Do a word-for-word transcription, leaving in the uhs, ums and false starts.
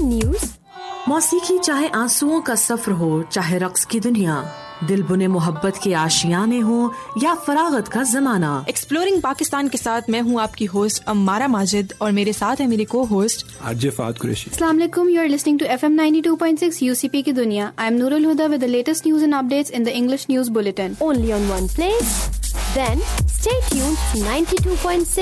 News. मौसीकी चाहे आंसुओं का सफर हो, चाहे रक्स की दुनिया, दिल बुने मोहब्बत के आशियाने हो या फरागत का जमाना। एक्सप्लोरिंग पाकिस्तान के साथ मैं हूँ आपकी होस्ट अम्मारा माजिद और मेरे साथ है मेरी को होस्ट आरजे फात कुरैशी। अस्सलाम वालेकुम, you are listening to F M ninety two point six UCP की दुनिया। I am Nurul Huda with the latest news and updates in the English news bulletin. Only on one place. Then stay tuned to ninety-two point six